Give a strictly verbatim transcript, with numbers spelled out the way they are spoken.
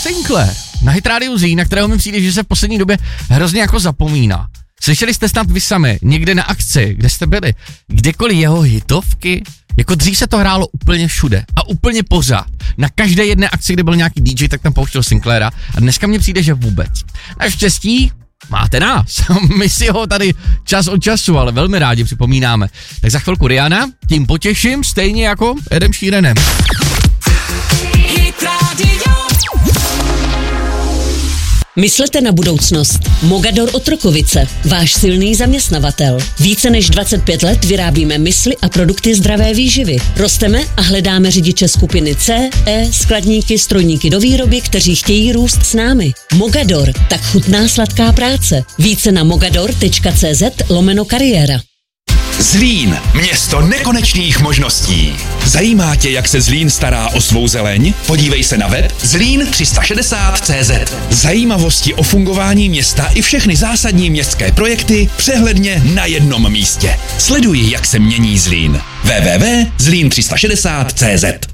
Sinclair na Hit Radio Zlín, na kterého mi přijde, že se v poslední době hrozně jako zapomíná. Slyšeli jste snad vy sami, někde na akci, kde jste byli, kdekoliv jeho hitovky? Jako dřív se to hrálo úplně všude a úplně pořád. Na každé jedné akci, kde byl nějaký dý džej, tak tam pouštěl Sinclaira a dneska mně přijde, že vůbec. Naštěstí máte nás, my si ho tady čas od času, ale velmi rádi připomínáme. Tak za chvilku Rihanna, tím potěším, stejně jako Edem Sheeranem. Myslete na budoucnost. Mogador Otrokovice, váš silný zaměstnavatel. Více než dvacet pět let vyrábíme mysli a produkty zdravé výživy. Rosteme a hledáme řidiče skupiny C, E, skladníky, strojníky do výroby, kteří chtějí růst s námi. Mogador, tak chutná sladká práce. Více na mogador tečka cé zet lomeno kariéra. Zlín, město nekonečných možností. Zajímá tě, jak se Zlín stará o svou zeleň? Podívej se na web zlín tři sta šedesát tečka cé zet. Zajímavosti o fungování města i všechny zásadní městské projekty přehledně na jednom místě. Sleduj, jak se mění Zlín. w w w tečka zlín tři sta šedesát tečka cé zet.